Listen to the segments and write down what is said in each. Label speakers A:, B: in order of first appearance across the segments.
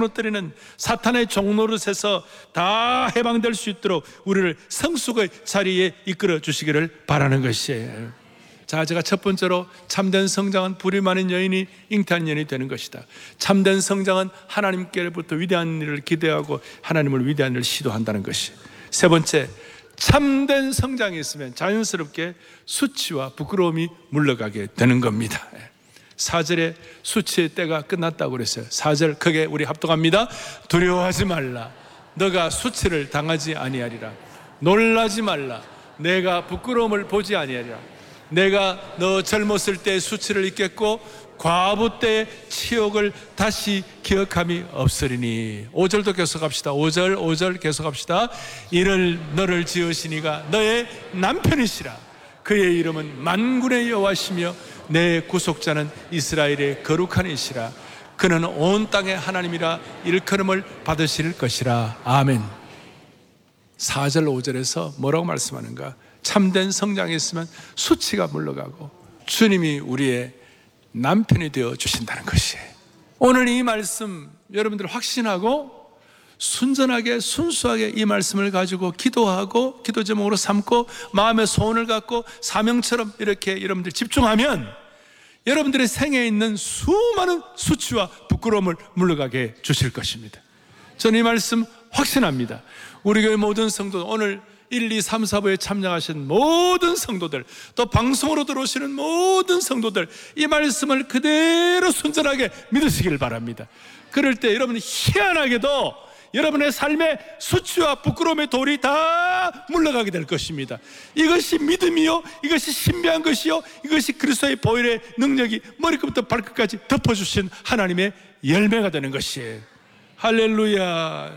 A: 무너뜨리는 사탄의 종노릇에서 다 해방될 수 있도록 우리를 성숙의 자리에 이끌어 주시기를 바라는 것이에요. 자, 제가 첫 번째로 참된 성장은 불이 많은 여인이 잉태한 여인이 되는 것이다. 참된 성장은 하나님께로부터 위대한 일을 기대하고 하나님을 위대한 일을 시도한다는 것이. 세 번째, 참된 성장이 있으면 자연스럽게 수치와 부끄러움이 물러가게 되는 겁니다. 4절에 수치의 때가 끝났다고 그랬어요. 4절 크게 우리 합독합니다. 두려워하지 말라. 너가 수치를 당하지 아니하리라. 놀라지 말라. 내가 부끄러움을 보지 아니하리라. 내가 너 젊었을 때 수치를 잊겠고 과부 때의 치욕을 다시 기억함이 없으리니. 5절도 계속합시다. 5절 계속합시다. 이를 너를 지으시니가 너의 남편이시라. 그의 이름은 만군의 여호와시며 내 구속자는 이스라엘의 거룩한 이시라. 그는 온 땅의 하나님이라 일컬음을 받으실 것이라. 아멘. 4절 5절에서 뭐라고 말씀하는가? 참된 성장이 있으면 수치가 물러가고 주님이 우리의 남편이 되어 주신다는 것이에요. 오늘 이 말씀 여러분들 확신하고 순전하게 순수하게 이 말씀을 가지고 기도하고 기도 제목으로 삼고 마음의 소원을 갖고 사명처럼 이렇게 여러분들 집중하면 여러분들의 생애에 있는 수많은 수치와 부끄러움을 물러가게 주실 것입니다. 저는 이 말씀 확신합니다. 우리 교회 모든 성도, 오늘 1, 2, 3, 4부에 참여하신 모든 성도들, 또 방송으로 들어오시는 모든 성도들, 이 말씀을 그대로 순전하게 믿으시길 바랍니다. 그럴 때 여러분이 희한하게도 여러분의 삶의 수치와 부끄러움의 돌이 다 물러가게 될 것입니다. 이것이 믿음이요, 이것이 신비한 것이요, 이것이 그리스도의 보혈의 능력이 머리끝부터 발끝까지 덮어주신 하나님의 열매가 되는 것이에요. 할렐루야.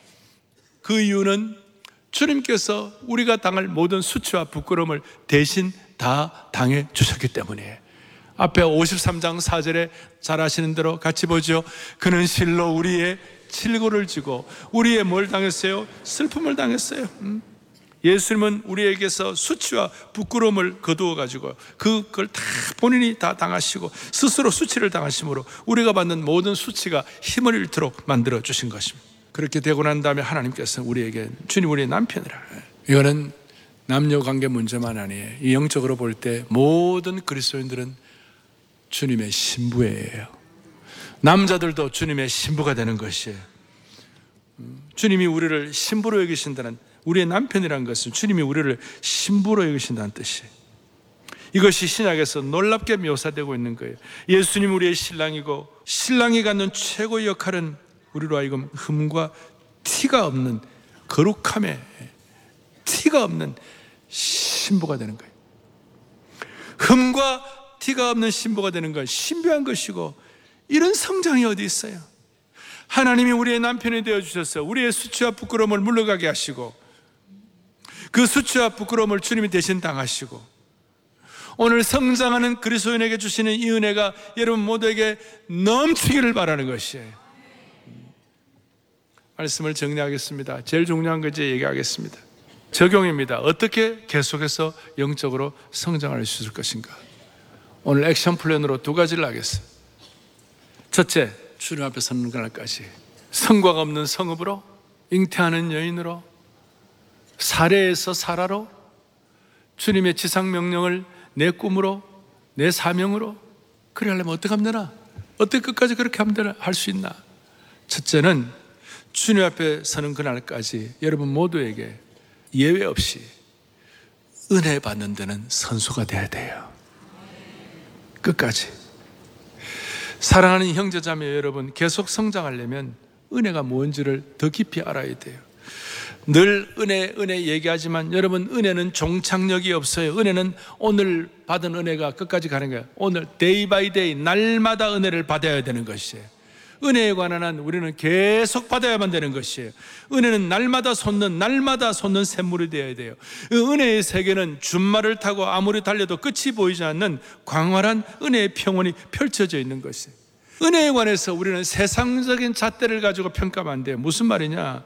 A: 그 이유는 주님께서 우리가 당할 모든 수치와 부끄러움을 대신 다 당해 주셨기 때문이에요. 앞에 53장 4절에 잘 아시는 대로 같이 보죠. 그는 실로 우리의 칠고를 지고 우리의 뭘 당했어요? 슬픔을 당했어요. 예수님은 우리에게서 수치와 부끄러움을 거두어 가지고 그걸 다 본인이 다 당하시고 스스로 수치를 당하심으로 우리가 받는 모든 수치가 힘을 잃도록 만들어 주신 것입니다. 그렇게 되고 난 다음에 하나님께서 우리에게 주님 우리의 남편이라. 이거는 남녀관계 문제만 아니에요. 이 영적으로 볼 때 모든 그리스도인들은 주님의 신부예요. 남자들도 주님의 신부가 되는 것이에요. 주님이 우리를 신부로 여기신다는, 우리의 남편이라는 것은 주님이 우리를 신부로 여기신다는 뜻이에요. 이것이 신약에서 놀랍게 묘사되고 있는 거예요. 예수님 우리의 신랑이고 신랑이 갖는 최고의 역할은 우리로 하여금 흠과 티가 없는 거룩함에 티가 없는 신부가 되는 거예요. 흠과 티가 없는 신부가 되는 건 신비한 것이고 이런 성장이 어디 있어요? 하나님이 우리의 남편이 되어주셔서 우리의 수치와 부끄러움을 물러가게 하시고 그 수치와 부끄러움을 주님이 대신 당하시고 오늘 성장하는 그리스도인에게 주시는 이 은혜가 여러분 모두에게 넘치기를 바라는 것이에요. 말씀을 정리하겠습니다. 제일 중요한 거 이제 얘기하겠습니다. 적용입니다. 어떻게 계속해서 영적으로 성장할 수 있을 것인가? 오늘 액션 플랜으로 2가지를 하겠습니다. 첫째, 주님 앞에 서는 그날까지 성과가 없는 성읍으로, 잉태하는 여인으로, 사례에서 사라로, 주님의 지상명령을 내 꿈으로, 내 사명으로, 그래 하려면 어떻게 하면 되나? 어떻게 끝까지 그렇게 하면 되나? 할 수 있나? 첫째는 주님 앞에 서는 그날까지 여러분 모두에게 예외 없이 은혜 받는 데는 선수가 돼야 돼요. 끝까지. 사랑하는 형제자매 여러분, 계속 성장하려면 은혜가 뭔지를 더 깊이 알아야 돼요. 늘 은혜 얘기하지만 여러분, 은혜는 종착역이 없어요. 은혜는 오늘 받은 은혜가 끝까지 가는 거예요. 오늘 데이 바이 데이 날마다 은혜를 받아야 되는 것이에요. 은혜에 관한 한 우리는 계속 받아야만 되는 것이에요. 은혜는 날마다 솟는 샘물이 되어야 돼요. 은혜의 세계는 준말을 타고 아무리 달려도 끝이 보이지 않는 광활한 은혜의 평원이 펼쳐져 있는 것이에요. 은혜에 관해서 우리는 세상적인 잣대를 가지고 평가하면 안 돼요. 무슨 말이냐?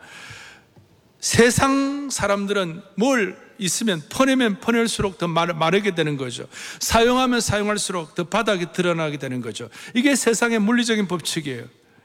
A: 세상 사람들은 뭘 있으면 퍼내면 퍼낼수록 더 마르게 되는 거죠. 사용하면 사용할수록 더 바닥이 드러나게 되는 거죠. 이게 세상의 물리적인 법칙이에요.